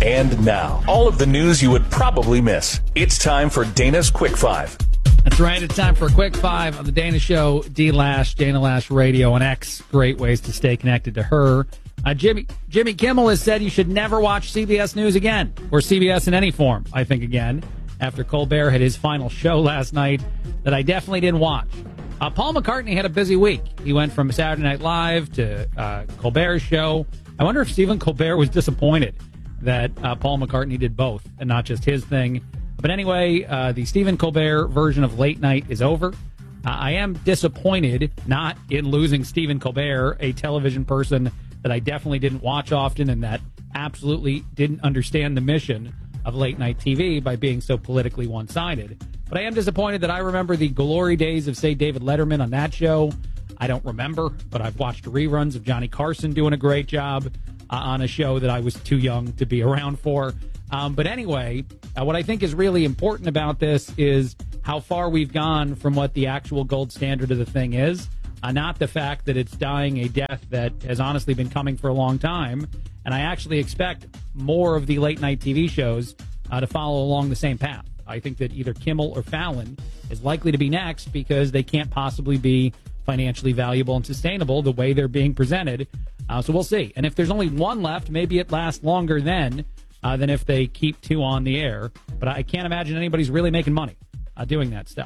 And now, all of the news you would probably miss. It's time for Dana's Quick Five. That's right. It's time for a Quick Five on the Dana Show, D-Lash, Dana Lash Radio, and X. Great ways to stay connected to her. Jimmy Kimmel has said you should never watch CBS News again, or CBS in any form, I think, again, after Colbert had his final show last night that I definitely didn't watch. Paul McCartney had a busy week. He went from Saturday Night Live to Colbert's show. I wonder if Stephen Colbert was disappointed that Paul McCartney did both and not just his thing. But anyway, the Stephen Colbert version of Late Night is over. I am disappointed not in losing Stephen Colbert, a television person that I definitely didn't watch often and that absolutely didn't understand the mission of late night TV by being so politically one-sided. But I am disappointed that I remember the glory days of, say, David Letterman on that show. I don't remember, but I've watched reruns of Johnny Carson doing a great job on a show that I was too young to be around for. But anyway, what I think is really important about this is how far we've gone from what the actual gold standard of the thing is, not the fact that it's dying a death that has honestly been coming for a long time. And I actually expect more of the late-night TV shows to follow along the same path. I think that either Kimmel or Fallon is likely to be next because they can't possibly be financially valuable and sustainable the way they're being presented. So we'll see. And if there's only one left, maybe it lasts longer then than if they keep two on the air. But I can't imagine anybody's really making money doing that stuff.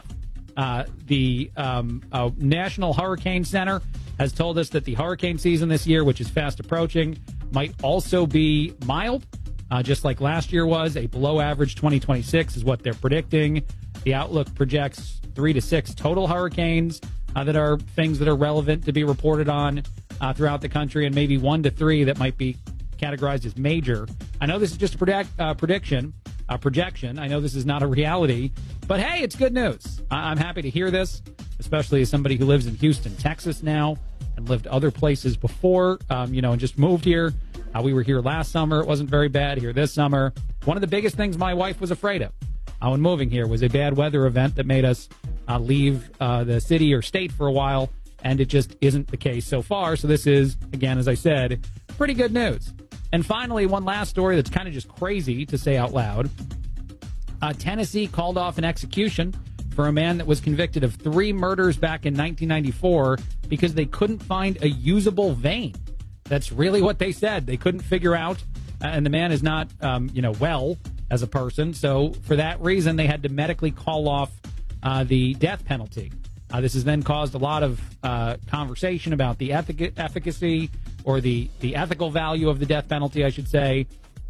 The National Hurricane Center has told us that the hurricane season this year, which is fast approaching, might also be mild, just like last year was. A below-average 2026 is what they're predicting. The outlook projects 3 to 6 total hurricanes that are things that are relevant to be reported on throughout the country, and maybe 1 to 3 that might be categorized as major. I know this is just a projection. I know this is not a reality, but hey, it's good news. I'm happy to hear this, especially as somebody who lives in Houston, Texas now, and lived other places before, and just moved here. We were here last summer. It wasn't very bad here this summer. One of the biggest things my wife was afraid of when moving here was a bad weather event that made us leave the city or state for a while, and it just isn't the case so far. So this is, again, as I said, pretty good news. And finally, one last story that's kind of just crazy to say out loud. Tennessee called off an execution for a man that was convicted of 3 murders back in 1994 because they couldn't find a usable vein. That's really what they said. They couldn't figure out, and the man is not, well as a person. So for that reason, they had to medically call off the death penalty. This has then caused a lot of conversation about the efficacy or the ethical value of the death penalty, I should say.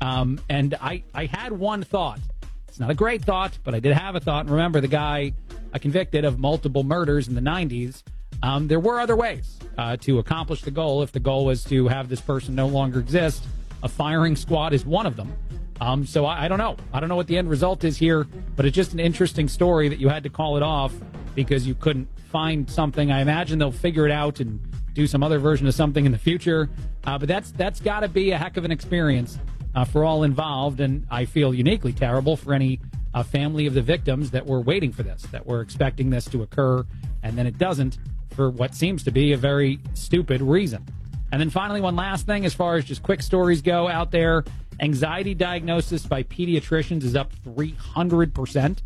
And I had one thought. It's not a great thought, but I did have a thought. And remember, the guy convicted of multiple murders in the 90s. There were other ways to accomplish the goal. If the goal was to have this person no longer exist, a firing squad is one of them. So I don't know. I don't know what the end result is here, but it's just an interesting story that you had to call it off because you couldn't find something. I imagine they'll figure it out and do some other version of something in the future. But that's got to be a heck of an experience for all involved, and I feel uniquely terrible for any family of the victims that were waiting for this, that were expecting this to occur, and then it doesn't for what seems to be a very stupid reason. And then finally, one last thing, as far as just quick stories go out there, anxiety diagnosis by pediatricians is up 300%.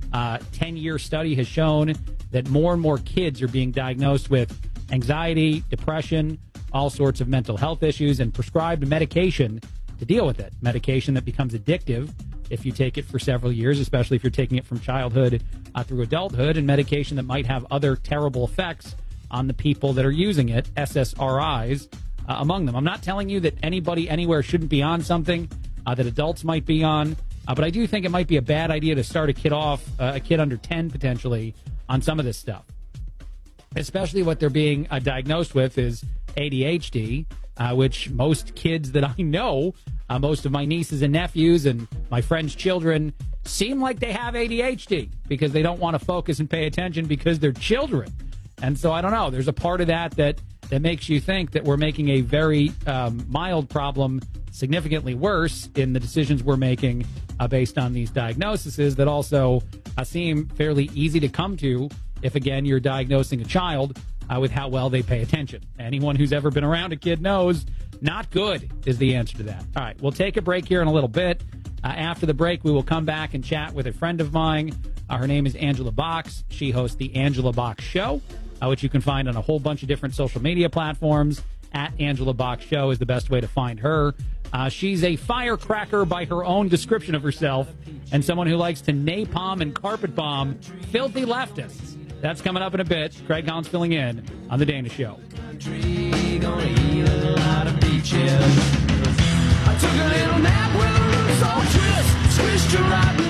10-year study has shown that more and more kids are being diagnosed with anxiety, depression, all sorts of mental health issues, and prescribed medication to deal with it. Medication that becomes addictive if you take it for several years, especially if you're taking it from childhood through adulthood, and medication that might have other terrible effects on the people that are using it, SSRIs among them. I'm not telling you that anybody anywhere shouldn't be on something that adults might be on, but I do think it might be a bad idea to start a kid off, a kid under 10 potentially, on some of this stuff. Especially what they're being diagnosed with is ADHD, which most kids that I know, most of my nieces and nephews and my friends' children seem like they have ADHD because they don't want to focus and pay attention because they're children. And so I don't know. There's a part of that makes you think that we're making a very mild problem significantly worse in the decisions we're making based on these diagnoses that also seem fairly easy to come to if, again, you're diagnosing a child with how well they pay attention. Anyone who's ever been around a kid knows Not good is the answer to that. All right, we'll take a break here in a little bit. After the break, we will come back and chat with a friend of mine. Her name is Angela Box. She hosts the Angela Box Show, which you can find on a whole bunch of different social media platforms. At Angela Box Show is the best way to find her. She's a firecracker by her own description of herself, and someone who likes to napalm and carpet bomb filthy leftists. That's coming up in a bit. Craig Collins filling in on The Dana Show. I took a little nap with a loose old twist, switched to riding.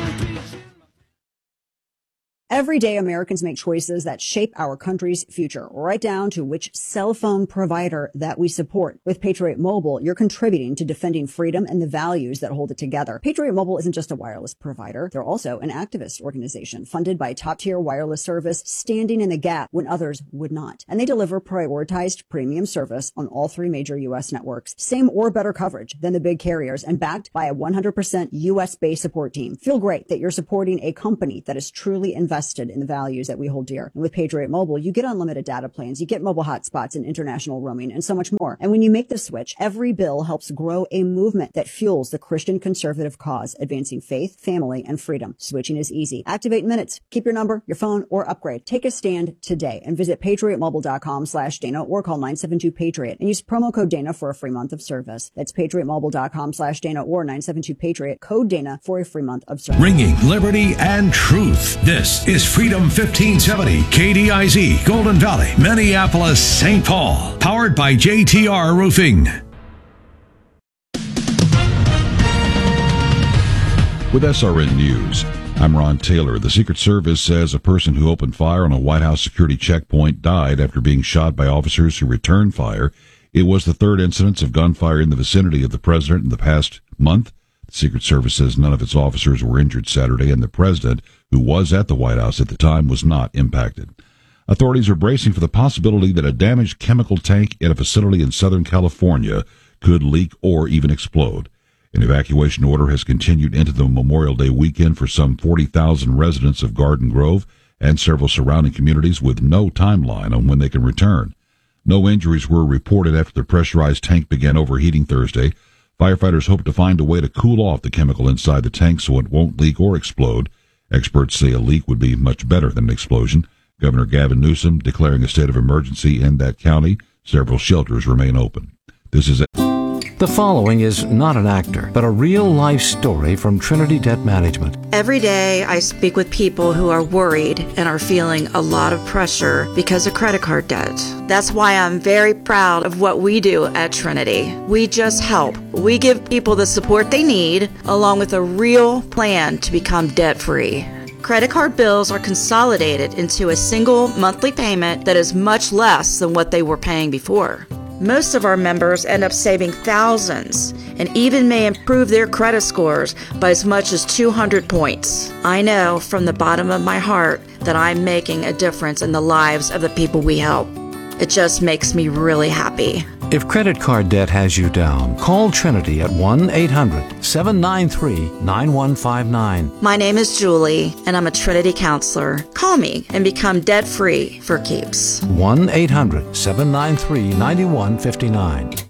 Every day, Americans make choices that shape our country's future, right down to which cell phone provider that we support. With Patriot Mobile, you're contributing to defending freedom and the values that hold it together. Patriot Mobile isn't just a wireless provider. They're also an activist organization funded by a top-tier wireless service, standing in the gap when others would not. And they deliver prioritized premium service on all 3 major U.S. networks. Same or better coverage than the big carriers, and backed by a 100% U.S.-based support team. Feel great that you're supporting a company that is truly invested in the values that we hold dear. And with Patriot Mobile, you get unlimited data plans, you get mobile hotspots and international roaming, and so much more. And when you make the switch, every bill helps grow a movement that fuels the Christian conservative cause, advancing faith, family, and freedom. Switching is easy. Activate in minutes. Keep your number, your phone, or upgrade. Take a stand today and visit patriotmobile.com/Dana or call 972-PATRIOT and use promo code Dana for a free month of service. That's patriotmobile.com/Dana or 972-PATRIOT, code Dana for a free month of service. Ringing liberty and truth. This is Freedom 1570, KDIZ, Golden Valley, Minneapolis, St. Paul. Powered by JTR Roofing. With SRN News, I'm Ron Taylor. The Secret Service says a person who opened fire on a White House security checkpoint died after being shot by officers who returned fire. It was the 3rd incidence of gunfire in the vicinity of the president in the past month. The Secret Service says none of its officers were injured Saturday, and the president, who was at the White House at the time, was not impacted. Authorities are bracing for the possibility that a damaged chemical tank at a facility in Southern California could leak or even explode. An evacuation order has continued into the Memorial Day weekend for some 40,000 residents of Garden Grove and several surrounding communities, with no timeline on when they can return. No injuries were reported after the pressurized tank began overheating Thursday. Firefighters hope to find a way to cool off the chemical inside the tank so it won't leak or explode. Experts say a leak would be much better than an explosion. Governor Gavin Newsom declaring a state of emergency in that county. Several shelters remain open. This is The following is not an actor, but a real-life story from Trinity Debt Management. Every day I speak with people who are worried and are feeling a lot of pressure because of credit card debt. That's why I'm very proud of what we do at Trinity. We just help. We give people the support they need, along with a real plan to become debt-free. Credit card bills are consolidated into a single monthly payment that is much less than what they were paying before. Most of our members end up saving thousands and even may improve their credit scores by as much as 200 points. I know from the bottom of my heart that I'm making a difference in the lives of the people we help. It just makes me really happy. If credit card debt has you down, call Trinity at 1-800-793-9159. My name is Julie, and I'm a Trinity counselor. Call me and become debt-free for keeps. 1-800-793-9159.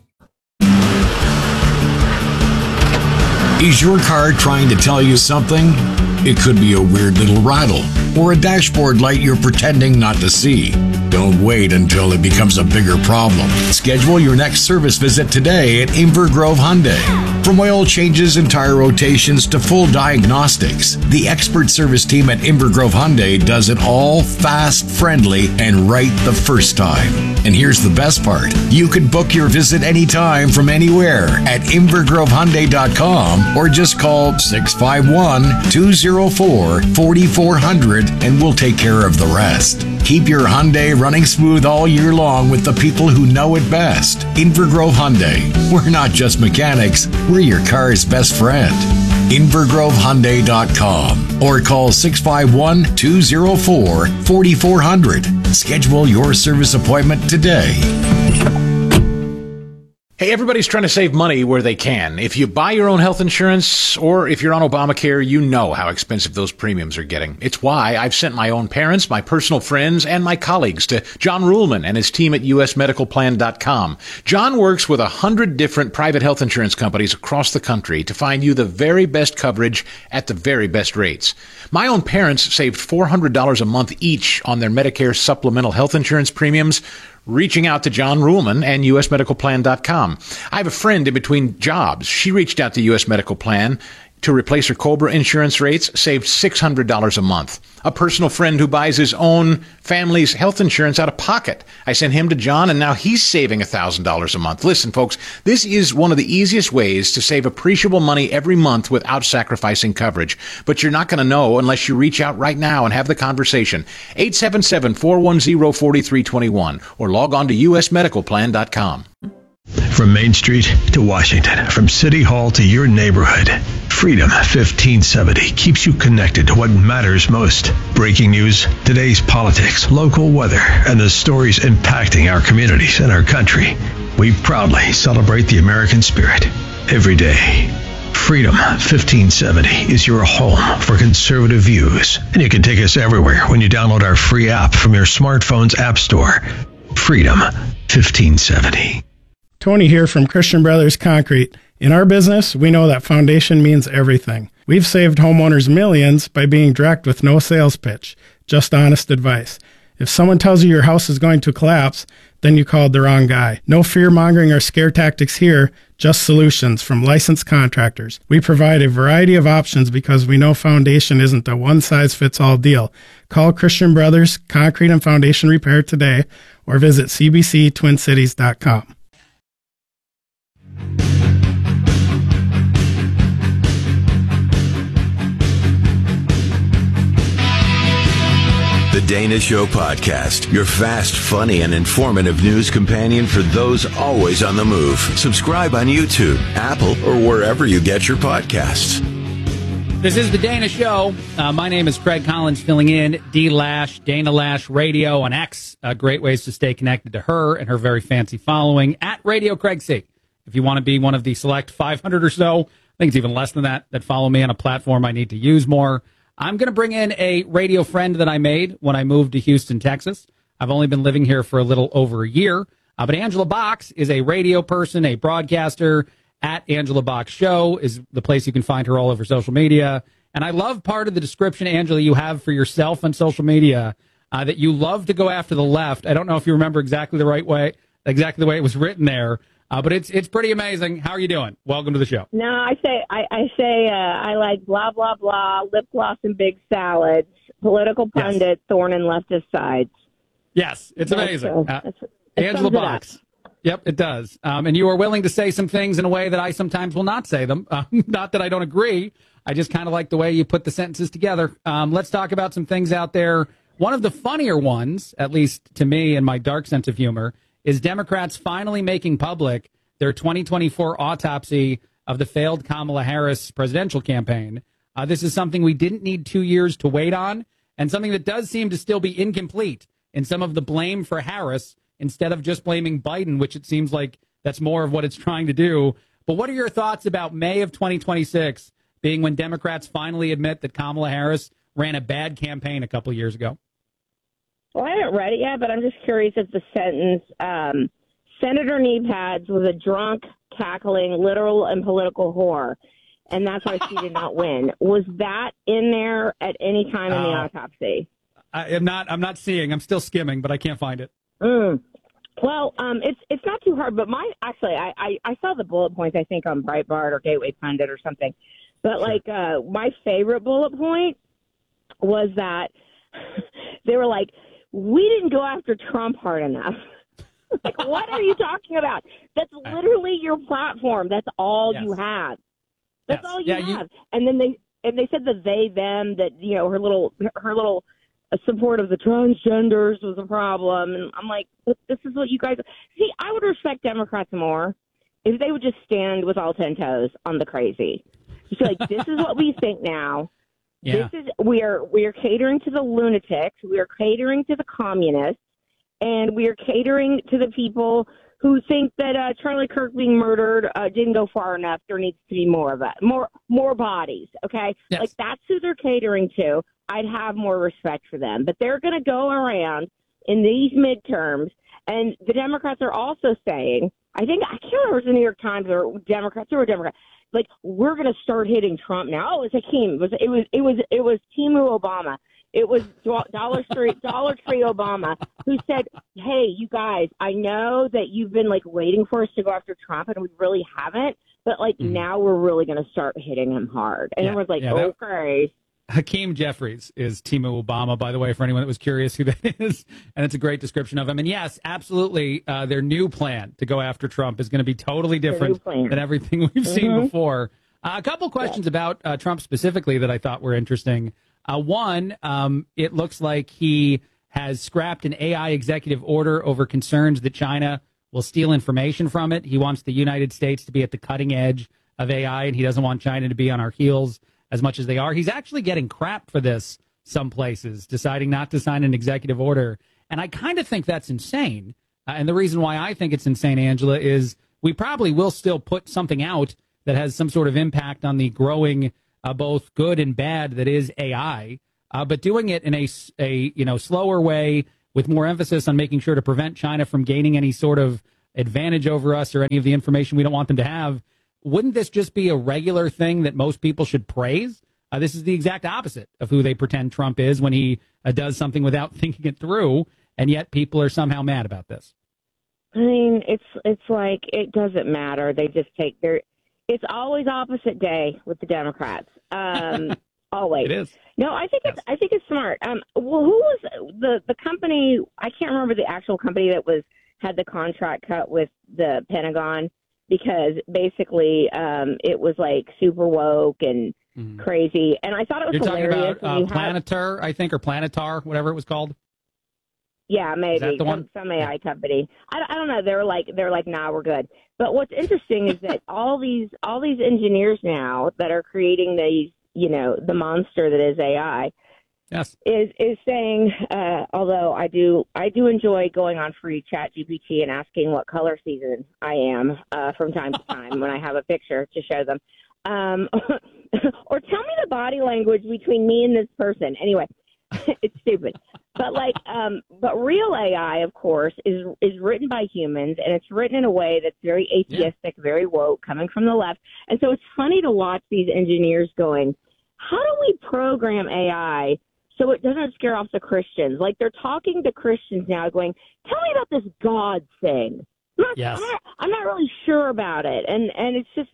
Is your car trying to tell you something? It could be a weird little rattle or a dashboard light you're pretending not to see. Don't wait until it becomes a bigger problem. Schedule your next service visit today at Inver Grove Hyundai. From oil changes and tire rotations to full diagnostics, the expert service team at Inver Grove Hyundai does it all fast, friendly, and right the first time. And here's the best part. You can book your visit anytime from anywhere at invergrovehyundai.com or just call 651-204-4400 and we'll take care of the rest. Keep your Hyundai running smooth all year long with the people who know it best. Inver Grove Hyundai. We're not just mechanics, we're your car's best friend. invergrovehyundai.com or call 651-204-4400. Schedule your service appointment today. Hey, everybody's trying to save money where they can. If you buy your own health insurance or if you're on Obamacare, you know how expensive those premiums are getting. It's why I've sent my own parents, my personal friends, and my colleagues to John Ruhlman and his team at usmedicalplan.com. John works with 100 different private health insurance companies across the country to find you the very best coverage at the very best rates. My own parents saved $400 a month each on their Medicare supplemental health insurance premiums, reaching out to John Ruhlman and usmedicalplan.com. I have a friend in between jobs. She reached out to US Medical Plan to replace her COBRA insurance rates, saved $600 a month. A personal friend who buys his own family's health insurance out of pocket. I sent him to John, and now he's saving $1,000 a month. Listen, folks, this is one of the easiest ways to save appreciable money every month without sacrificing coverage. But you're not going to know unless you reach out right now and have the conversation. 877-410-4321 or log on to usmedicalplan.com. From Main Street to Washington, from City Hall to your neighborhood, Freedom 1570 keeps you connected to what matters most. Breaking news, today's politics, local weather, and the stories impacting our communities and our country. We proudly celebrate the American spirit every day. Freedom 1570 is your home for conservative views, and you can take us everywhere when you download our free app from your smartphone's app store. Freedom 1570. Tony here from Christian Brothers Concrete. In our business, we know that foundation means everything. We've saved homeowners millions by being direct with no sales pitch, just honest advice. If someone tells you your house is going to collapse, then you called the wrong guy. No fear-mongering or scare tactics here, just solutions from licensed contractors. We provide a variety of options because we know foundation isn't a one-size-fits-all deal. Call Christian Brothers Concrete and Foundation Repair today or visit cbctwincities.com. The Dana Show Podcast, your fast, funny, and informative news companion for those always on the move. Subscribe on YouTube, Apple, or wherever you get your podcasts. This is The Dana Show. My name is Craig Collins, filling in D Lash, Dana Lash Radio on X. Great ways to stay connected to her and her very fancy following at Radio Craig C. If you want to be one of the select 500 or so, I think it's even less than that follow me on a platform I need to use more. I'm going to bring in a radio friend that I made when I moved to Houston, Texas. I've only been living here for a little over a year. But Angela Box is a radio person, a broadcaster. At Angela Box Show is the place you can find her all over social media. And I love part of the description, Angela, you have for yourself on social media, that you love to go after the left. I don't know if you remember exactly the way it was written there. But it's pretty amazing. How are you doing? Welcome to the show. No, I like blah, blah, blah, lip gloss and big salads, political pundit, thorn in leftist sides. Yes, it's amazing. Angela Box. Yep, it does. And you are willing to say some things in a way that I sometimes will not say them. Not that I don't agree. I just kind of like the way you put the sentences together. Let's talk about some things out there. One of the funnier ones, at least to me and my dark sense of humor, is Democrats finally making public their 2024 autopsy of the failed Kamala Harris presidential campaign. This is something we didn't need 2 years to wait on, and something that does seem to still be incomplete in some of the blame for Harris instead of just blaming Biden, which it seems like that's more of what it's trying to do. But what are your thoughts about May of 2026 being when Democrats finally admit that Kamala Harris ran a bad campaign a couple of years ago? Well, I haven't read it yet, but I'm just curious if the sentence, Senator Kneepads was a drunk, cackling, literal and political whore, and that's why she did not win. Was that in there at any time in the autopsy? I'm not seeing. I'm still skimming, but I can't find it. Well, it's not too hard, but I saw the bullet points, I think, on Breitbart or Gateway Pundit or something. But, my favorite bullet point was that they were like, we didn't go after Trump hard enough. Like, what are you talking about? That's literally your platform. That's all you have. That's all you have. And then they said the they them that her little support of the transgenders was a problem. And I'm like, this is what you guys see. I would respect Democrats more if they would just stand with all 10 toes on the crazy. Just like, this is what we think now. Yeah. We are catering to the lunatics. We are catering to the communists. And we are catering to the people who think that Charlie Kirk being murdered didn't go far enough. There needs to be more of it, more bodies. Okay, Yes. like that's who they're catering to. I'd have more respect for them, but they're going to go around in these midterms, and the Democrats are also saying, I can't remember if it was the New York Times or Democrats or Democrats, like we're going to start hitting Trump now. Oh, it was Hakeem. It was Timu Obama. It was Dollar Tree Obama who said, "Hey, you guys, I know that you've been like waiting for us to go after Trump, and we really haven't. But like now we're really going to start hitting him hard." And everyone's like, "Okay." Hakeem Jeffries is Timu Obama, by the way, for anyone that was curious who that is. And it's a great description of him. And yes, absolutely, their new plan to go after Trump is going to be totally different than everything we've seen before. A couple questions about Trump specifically that I thought were interesting. One, it looks like he has scrapped an AI executive order over concerns that China will steal information from it. He wants the United States to be at the cutting edge of AI, and he doesn't want China to be on our heels as much as they are. He's actually getting crap for this some places, deciding not to sign an executive order. And I kind of think that's insane. And the reason why I think it's insane, Angela, is we probably will still put something out that has some sort of impact on the growing both good and bad that is AI, but doing it in a slower way with more emphasis on making sure to prevent China from gaining any sort of advantage over us or any of the information we don't want them to have. Wouldn't this just be a regular thing that most people should praise? This is the exact opposite of who they pretend Trump is when he does something without thinking it through, and yet people are somehow mad about this. I mean, it's like it doesn't matter. They just take their. It's always opposite day with the Democrats. Always. It is. No, I think it's smart. Well, who was the company? I can't remember the actual company that had the contract cut with the Pentagon, because basically it was like super woke and crazy, and I thought it was You're hilarious. talking about Planetar, I think, or Planetar, whatever it was called. Yeah, maybe Is that the one? some AI company. I don't know. They're like, nah, we're good. But what's interesting is that all these engineers now that are creating these, the monster that is AI, yes, is saying. Although I do enjoy going on free ChatGPT and asking what color season I am from time to time when I have a picture to show them, or tell me the body language between me and this person. Anyway, it's stupid. But but real AI, of course, is written by humans, and it's written in a way that's very atheistic, very woke, coming from the left. And so it's funny to watch these engineers going, how do we program AI so it doesn't scare off the Christians? Like they're talking to Christians now, going, tell me about this God thing. I'm not really sure about it, and it's just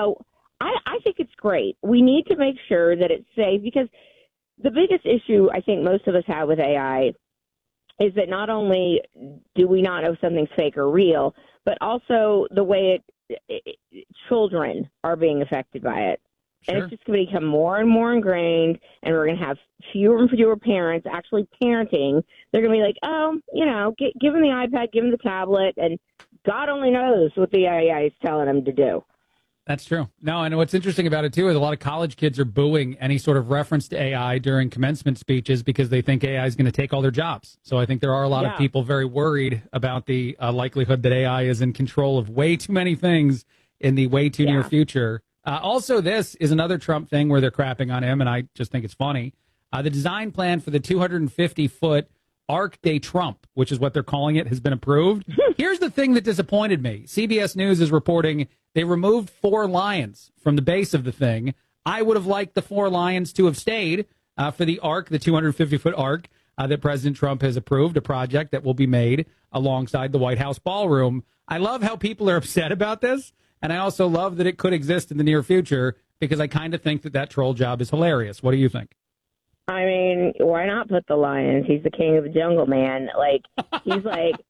I think it's great. We need to make sure that it's safe, because the biggest issue I think most of us have with AI is that not only do we not know if something's fake or real, but also the way children are being affected by it. Sure. And it's just going to become more and more ingrained, and we're going to have fewer and fewer parents actually parenting. They're going to be like, give them the iPad, give them the tablet, and God only knows what the AI is telling them to do. That's true. No, and what's interesting about it, too, is a lot of college kids are booing any sort of reference to AI during commencement speeches because they think AI is going to take all their jobs. So I think there are a lot of people very worried about the likelihood that AI is in control of way too many things in the way too near future. Also, this is another Trump thing where they're crapping on him, and I just think it's funny. The design plan for the 250-foot Arc de Trump, which is what they're calling it, has been approved. Here's the thing that disappointed me. CBS News is reporting they removed 4 lions from the base of the thing. I would have liked the 4 lions to have stayed for the Arc, the 250-foot Arc that President Trump has approved, a project that will be made alongside the White House ballroom. I love how people are upset about this, and I also love that it could exist in the near future, because I kind of think that troll job is hilarious. What do you think? I mean, why not put the lions? He's the king of the jungle, man. Like, he's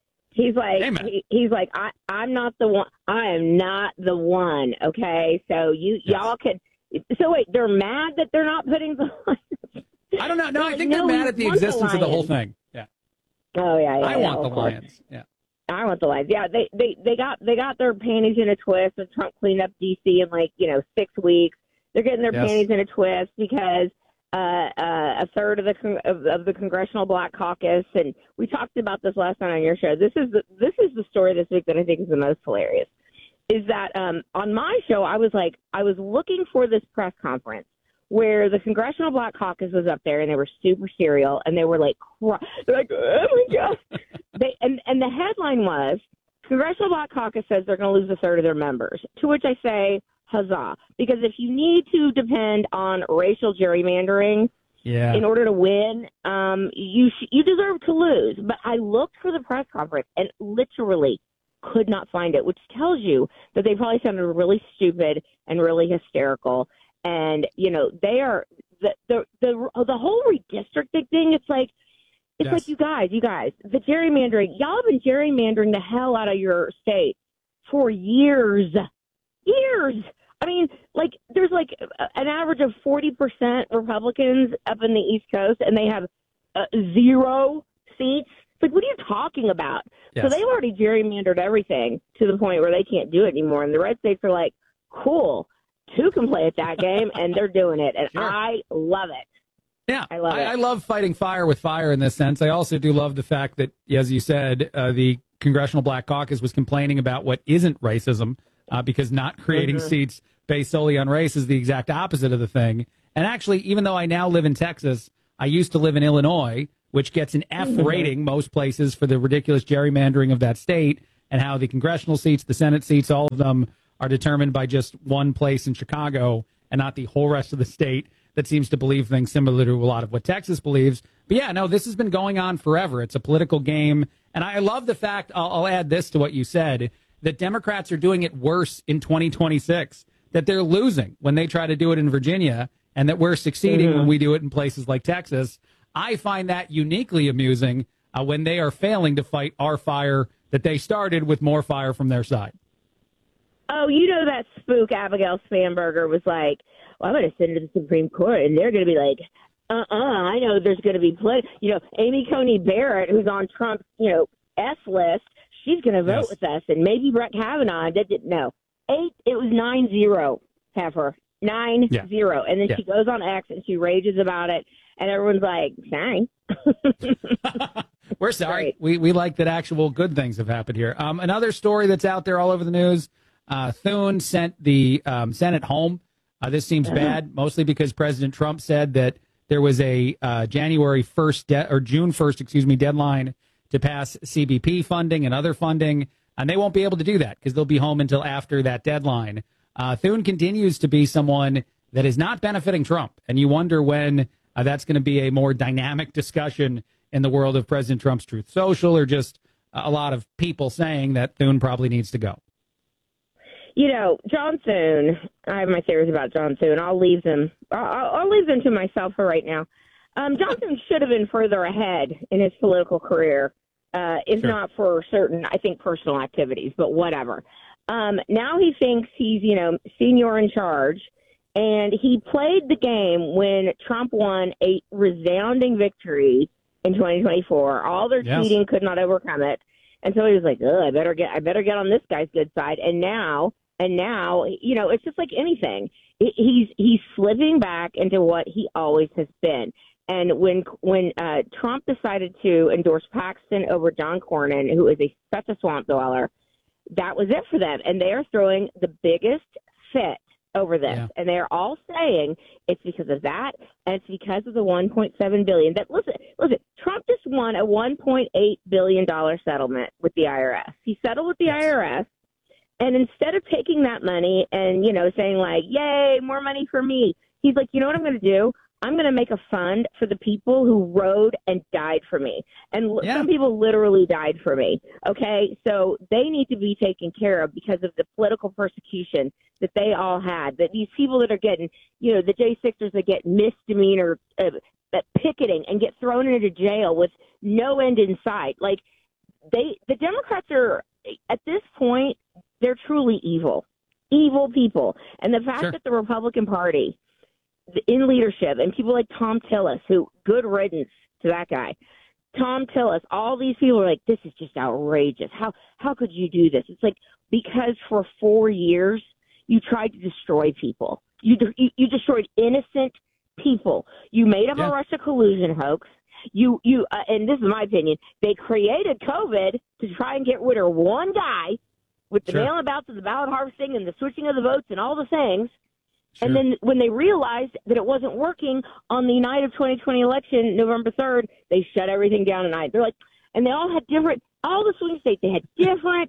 like, I'm not the one. I am not the one. Okay, so y'all can. So wait, they're mad that they're not putting the lions. I don't know. No, I think they're mad at the existence of the whole thing. Yeah. Oh yeah. I want the lions. Yeah. I want the lions. Yeah, they got their panties in a twist, and Trump cleaned up DC in 6 weeks. They're getting their panties in a twist because a third of the Congressional Black Caucus, and we talked about this last night on your show. This is the story this week that I think is the most hilarious. Is that on my show I was looking for this press conference where the Congressional Black Caucus was up there and they were super serial and they were like, they're like, oh my God. And the headline was, Congressional Black Caucus says they're going to lose a third of their members, to which I say, huzzah. Because if you need to depend on racial gerrymandering in order to win, you deserve to lose. But I looked for the press conference and literally could not find it, which tells you that they probably sounded really stupid and really hysterical. And, they are the whole redistricting thing. It's like you guys, the gerrymandering, y'all have been gerrymandering the hell out of your state for years. I mean, there's an average of 40% Republicans up in the East Coast, and they have 0 seats. What are you talking about? Yes. So they've already gerrymandered everything to the point where they can't do it anymore. And the red states are like, cool, 2 can play at that game, and they're doing it. And sure. I love it. Yeah, I love it. I love fighting fire with fire in this sense. I also do love the fact that, as you said, the Congressional Black Caucus was complaining about what isn't racism, because not creating seats based solely on race is the exact opposite of the thing. And actually, even though I now live in Texas, I used to live in Illinois, which gets an F rating most places for the ridiculous gerrymandering of that state and how the congressional seats, the Senate seats, all of them are determined by just one place in Chicago and not the whole rest of the state that seems to believe things similar to a lot of what Texas believes. But yeah, no, this has been going on forever. It's a political game. And I love the fact, I'll add this to what you said, that Democrats are doing it worse in 2026, that they're losing when they try to do it in Virginia, and that we're succeeding when we do it in places like Texas. I find that uniquely amusing when they are failing to fight our fire that they started with more fire from their side. Oh, that spook Abigail Spanberger was like, well, I'm going to send it to the Supreme Court, and they're going to be like, I know there's going to be plenty. Amy Coney Barrett, who's on Trump's, S list, she's going to vote with us, and maybe Brett Kavanaugh. No, 8. It was 9-0. Have her 9-0, and then she goes on X and she rages about it, and everyone's like, "Dang." We're sorry. We like that actual good things have happened here. Another story that's out there all over the news. Thune sent the Senate home. This seems bad, mostly because President Trump said that there was a January 1st or June 1st, deadline to pass CBP funding and other funding, and they won't be able to do that because they'll be home until after that deadline. Thune continues to be someone that is not benefiting Trump, and you wonder when that's going to be a more dynamic discussion in the world of President Trump's Truth Social, or just a lot of people saying that Thune probably needs to go. John Thune, I have my theories about John Thune. I'll leave them to myself for right now. John Thune should have been further ahead in his political career, if not for certain, I think, personal activities, but whatever. Now he thinks he's, senior in charge, and he played the game when Trump won a resounding victory in 2024. All their cheating could not overcome it. And so he was like, I better get on this guy's good side. And now, it's just like anything. He's slipping back into what he always has been. And when Trump decided to endorse Paxton over John Cornyn, who is such a swamp dweller, that was it for them. And they are throwing the biggest fit over this. Yeah. And they're all saying it's because of that, and it's because of the $1.7 billion. Listen, Trump just won a $1.8 billion settlement with the IRS. He settled with the IRS, and instead of taking that money and, saying like, yay, more money for me, he's like, you know what I'm going to do? I'm going to make a fund for the people who rode and died for me. And some people literally died for me. Okay, so they need to be taken care of because of the political persecution that they all had. That these people that are getting, the J6ers that get misdemeanor picketing and get thrown into jail with no end in sight. Like the Democrats are, at this point, they're truly evil people. And the fact that the Republican Party in leadership, and people like Tom Tillis, who, good riddance to that guy. Tom Tillis, all these people are like, this is just outrageous. How could you do this? It's like, because for 4 years you tried to destroy people. You destroyed innocent people. You made up a Russia collusion hoax. And this is my opinion, they created COVID to try and get rid of one guy with the mail-in ballots and the ballot harvesting and the switching of the votes and all the things. Sure. And then when they realized that it wasn't working on the night of 2020 election, November 3rd, they shut everything down tonight. They're like, and they all had all the swing states, they had different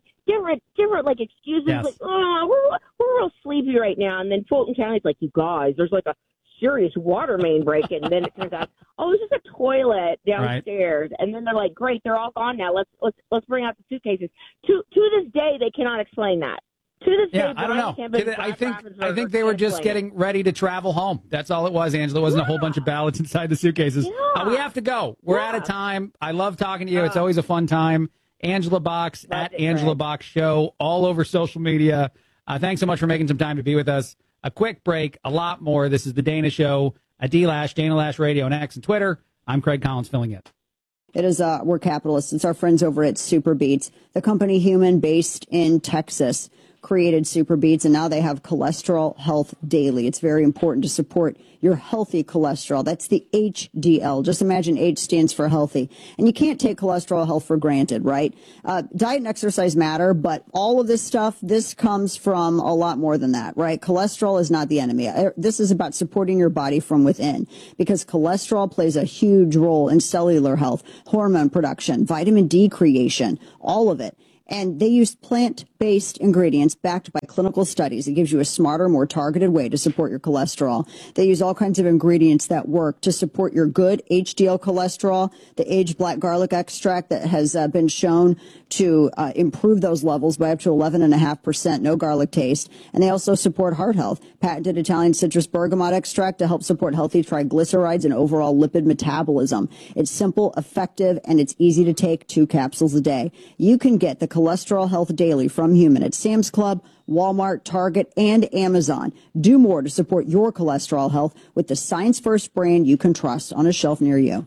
like excuses. Yes. Like, oh, we're real sleepy right now. And then Fulton County's like, you guys, there's like a serious water main break. And then it turns out, it's just a toilet downstairs. Right. And then they're like, great, they're all gone now. Let's bring out the suitcases. To this day, they cannot explain that. To this day, I don't know. I think they were just getting ready to travel home. That's all it was, Angela. It wasn't a whole bunch of ballots inside the suitcases. Yeah. We have to go. We're out of time. I love talking to you. It's always a fun time. Angela Box at Angela Box Show all over social media. Thanks so much for making some time to be with us. A quick break, a lot more. This is The Dana Show, a D-Lash, Dana Lash Radio, and X and Twitter. I'm Craig Collins filling in. It is, we're capitalists. It's our friends over at Super Beets, the company Human based in Texas created Super Beets, and now they have Cholesterol Health Daily. It's very important to support your healthy cholesterol. That's the HDL. Just imagine H stands for healthy. And you can't take cholesterol health for granted, right? Diet and exercise matter, but all of this stuff, this comes from a lot more than that, right? Cholesterol is not the enemy. This is about supporting your body from within, because cholesterol plays a huge role in cellular health, hormone production, vitamin D creation, all of it. And they use plant-based ingredients backed by clinical studies. It gives you a smarter, more targeted way to support your cholesterol. They use all kinds of ingredients that work to support your good HDL cholesterol. The aged black garlic extract that has been shown to improve those levels by up to 11.5%, no garlic taste. And they also support heart health. Patented Italian citrus bergamot extract to help support healthy triglycerides and overall lipid metabolism. It's simple, effective, and it's easy to take, 2 capsules a day. You can get the Cholesterol Health Daily from Human at Sam's Club, Walmart, Target, and Amazon. Do more to support your cholesterol health with the Science First brand you can trust on a shelf near you.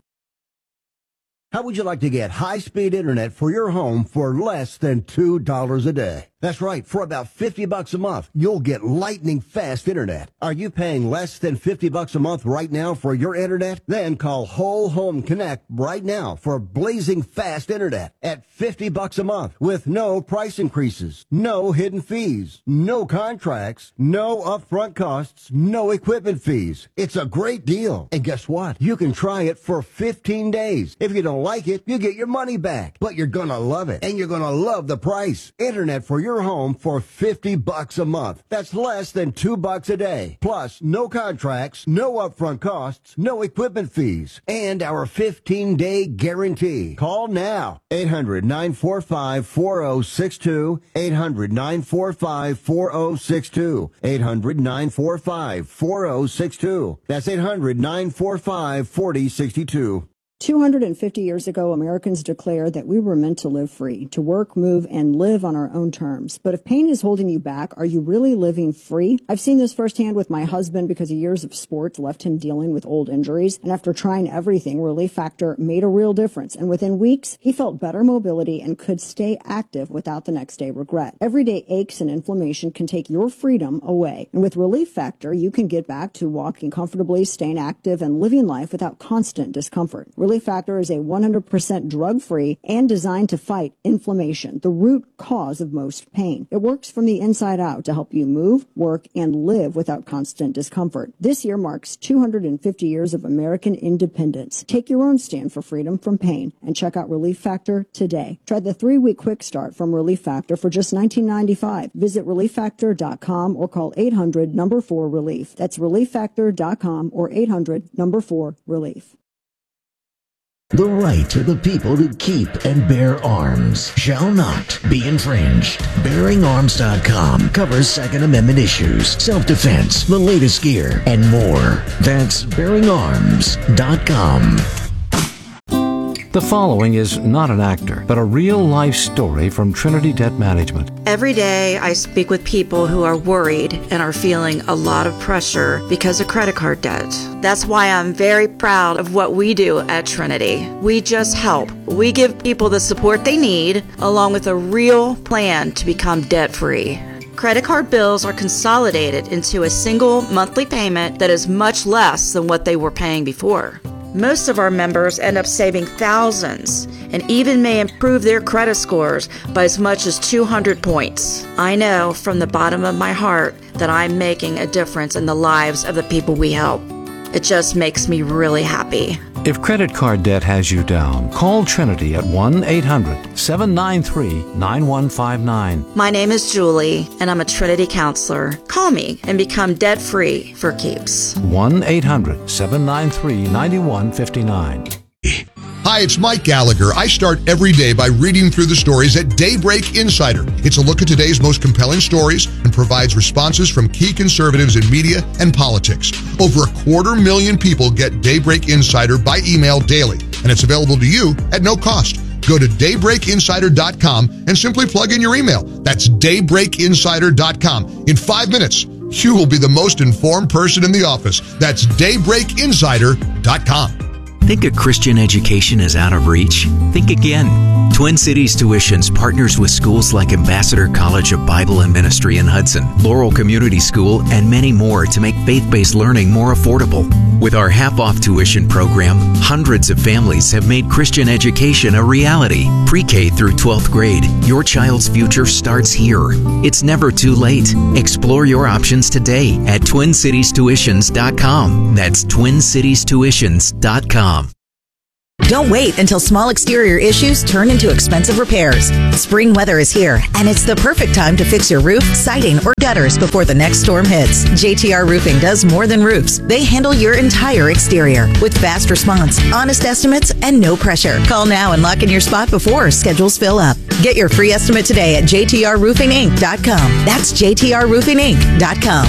How would you like to get high-speed internet for your home for less than $2 a day? That's right. For about $50 a month, you'll get lightning fast internet. Are you paying less than $50 a month right now for your internet? Then call Whole Home Connect right now for blazing fast internet at $50 a month with no price increases, no hidden fees, no contracts, no upfront costs, no equipment fees. It's a great deal. And guess what? You can try it for 15 days. If you don't like it, you get your money back. But you're gonna love it, and you're gonna love the price. Internet for your home for $50 a month. That's less than $2 a day. Plus, no contracts, no upfront costs, no equipment fees, and our 15-day guarantee. Call now. 800-945-4062. 800-945-4062. 800-945-4062. That's 800-945-4062. 250 years ago, Americans declared that we were meant to live free, to work, move, and live on our own terms. But if pain is holding you back, are you really living free? I've seen this firsthand with my husband because years of sports left him dealing with old injuries. And after trying everything, Relief Factor made a real difference. And within weeks, he felt better mobility and could stay active without the next day regret. Everyday aches and inflammation can take your freedom away. And with Relief Factor, you can get back to walking comfortably, staying active, and living life without constant discomfort. Relief Factor is a 100% drug-free and designed to fight inflammation, the root cause of most pain. It works from the inside out to help you move, work, and live without constant discomfort. This year marks 250 years of American independence. Take your own stand for freedom from pain and check out Relief Factor today. Try the 3-week quick start from Relief Factor for just $19.95. Visit ReliefFactor.com or call 800-4-RELIEF. That's ReliefFactor.com or 800-4-RELIEF. The right of the people to keep and bear arms shall not be infringed. BearingArms.com covers Second Amendment issues, self-defense, the latest gear, and more. That's BearingArms.com. The following is not an actor, but a real-life story from Trinity Debt Management. Every day I speak with people who are worried and are feeling a lot of pressure because of credit card debt. That's why I'm very proud of what we do at Trinity. We just help. We give people the support they need, along with a real plan to become debt-free. Credit card bills are consolidated into a single monthly payment that is much less than what they were paying before. Most of our members end up saving thousands and even may improve their credit scores by as much as 200 points. I know from the bottom of my heart that I'm making a difference in the lives of the people we help. It just makes me really happy. If credit card debt has you down, call Trinity at 1-800-793-9159. My name is Julie, and I'm a Trinity counselor. Call me and become debt-free for keeps. 1-800-793-9159. Hi, it's Mike Gallagher. I start every day by reading through the stories at Daybreak Insider. It's a look at today's most compelling stories and provides responses from key conservatives in media and politics. Over 250,000 people get Daybreak Insider by email daily, and it's available to you at no cost. Go to daybreakinsider.com and simply plug in your email. That's daybreakinsider.com. In 5 minutes, you will be the most informed person in the office. That's daybreakinsider.com. Think a Christian education is out of reach? Think again. Twin Cities Tuitions partners with schools like Ambassador College of Bible and Ministry in Hudson, Laurel Community School, and many more to make faith-based learning more affordable. With our half-off tuition program, hundreds of families have made Christian education a reality. Pre-K through 12th grade, your child's future starts here. It's never too late. Explore your options today at TwinCitiesTuitions.com. That's TwinCitiesTuitions.com. Don't wait until small exterior issues turn into expensive repairs. Spring weather is here, and it's the perfect time to fix your roof, siding, or gutters before the next storm hits. JTR Roofing does more than roofs. They handle your entire exterior with fast response, honest estimates, and no pressure. Call now and lock in your spot before schedules fill up. Get your free estimate today at jtrroofinginc.com. That's jtrroofinginc.com.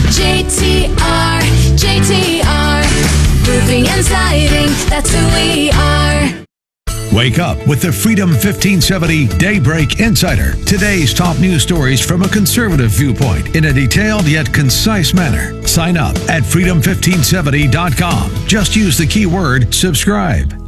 JTR, roofing and siding, that's who we are. Wake up with the Freedom 1570 Daybreak Insider. Today's top news stories from a conservative viewpoint in a detailed yet concise manner. Sign up at freedom1570.com. Just use the keyword subscribe.